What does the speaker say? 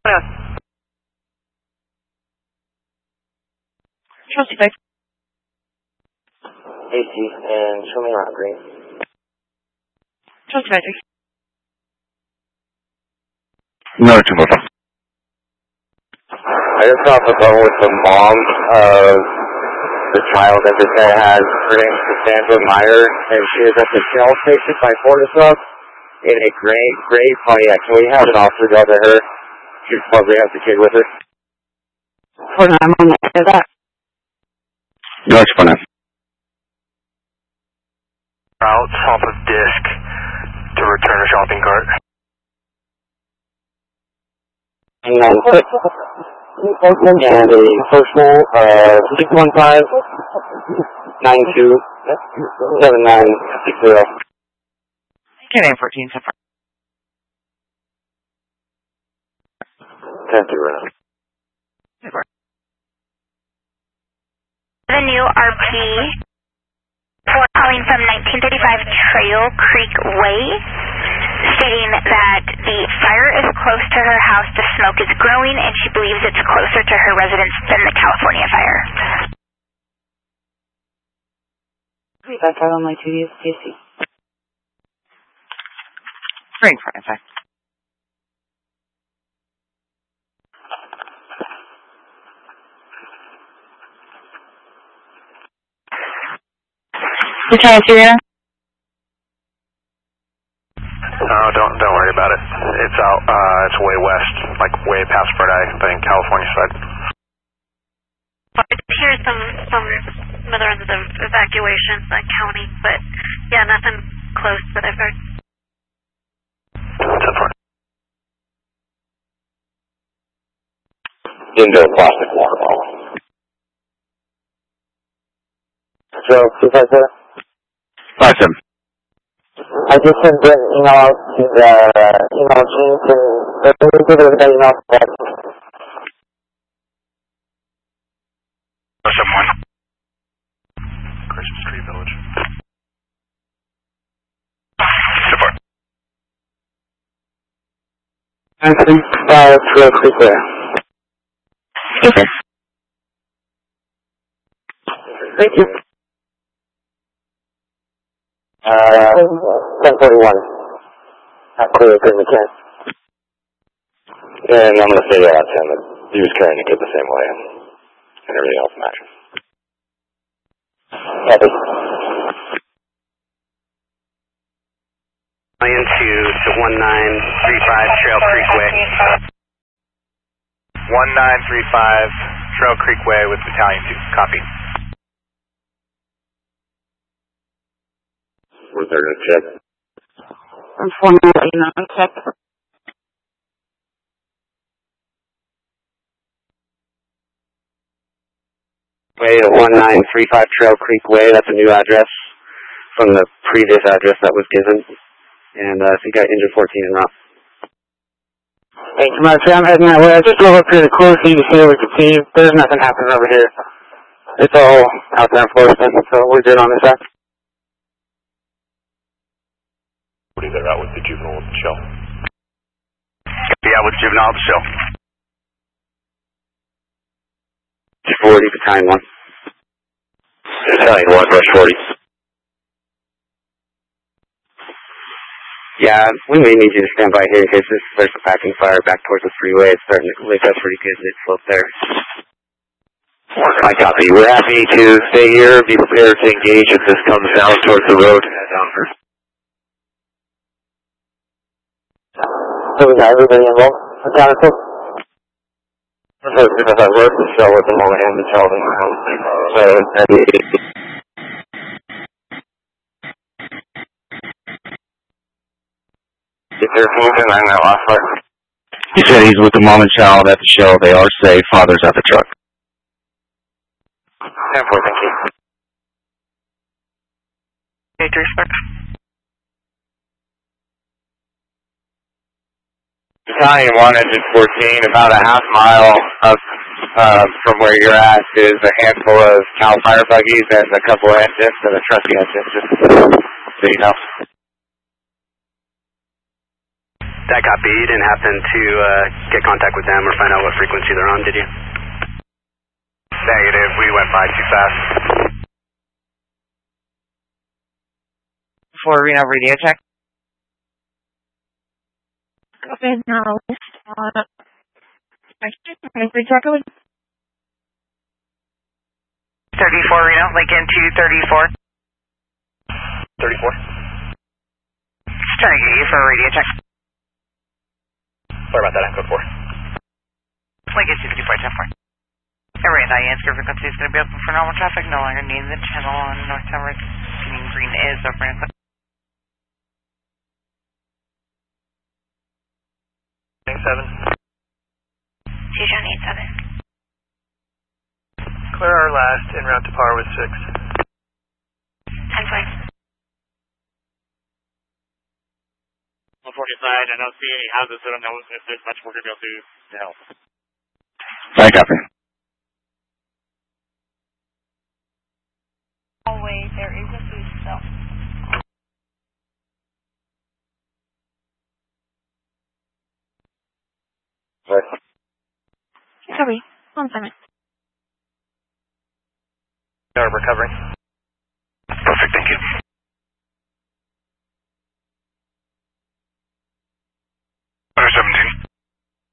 Chelsea, thanks. AC, and show me around green. Chelsea, thanks. Another 2 more. I just got off the phone with the mom of the child that this guy has. Her name's Cassandra Meyer, and she is at the Shell station by Fortisov in a gray Pontiac. Can we have an officer go to her? She probably has the kid with her. For now, I'm on that. No, it's fine. Routes off of disc to return a shopping cart. And a personal 615-92-7960. Get in 14, so far. 10 to round. The new RP calling from 1935 Trail Creek Way, stating that the fire is close to her house, the smoke is growing, and she believes it's closer to her residence than the California fire. Back out on my 2 Casey. Green for in fact. Lieutenant Serena? No, don't worry about it. It's out. It's way west, like way past Fredeye, the California side. Here's some other end of the evacuation, the county, but yeah, nothing close that I've heard. Into a plastic water bottle. So, 257? 57. I just sent an email out to the email Gene to the email back. Someone. Christmas Tree Village. Support. I think it's real quick there. Okay. Thank you. 1041. Not clear because we can't. And I'm going to say that out to him that he was carrying the kid the same way and everything else matches. Copy. Into the 1935 Trail Creek Way. 1935 Trail Creek Way with Battalion 2. Copy. We're there to check. I'm 499, check. Way at 1935 Trail Creek Way, that's a new address from the previous address that was given. And I think I injured 14 en route. Thank you much. I'm heading that way. I just drove up here to closely to see with the team. There's nothing happening over here. It's all out there in Florida, so we're good on this side. They're out with the juvenile with the shell. Yeah, with juvenile with the shell. 40, Battalion 1. Battalion 1, rush 40. Yeah, we may need you to stand by here in case there's a packing fire back towards the freeway. It's starting to lift up pretty good mid-slope there. I copy. We're happy to stay here. Be prepared to engage if this comes down towards the road. Down first. So we got everybody involved? Mechanical? Because I work the show with them all and the child in the house. So, if there's movement on that last part. He said he's with the mom and child at the show. They are safe. Father's at the truck. 10-4, thank you. Battalion 1, Engine 14, about a half mile up from where you're at is a handful of CAL fire buggies and a couple of engines and a trusty engine, just so you know. That copy. You didn't happen to get contact with them or find out what frequency they're on, did you? Negative. We went by too fast. For Reno radio check. Okay, now list on exactly 34 Reno, Lincoln 234. 34. Trying to get you for a radio check. Sorry about that, I'm code 4. Lincoln 234. Every night answer frequency is going to be open for normal traffic. No longer needing the channel on North Tower. Green is open. 7. Fusion 87. Clear our last, en route to power with 6. 10-4. 145, I don't see any houses, so I don't know if there's much we're going to be able to do to help. Fine, copy. hallway. There is a food stall. Right. Copy. 1 second. Recovering. Perfect, thank you.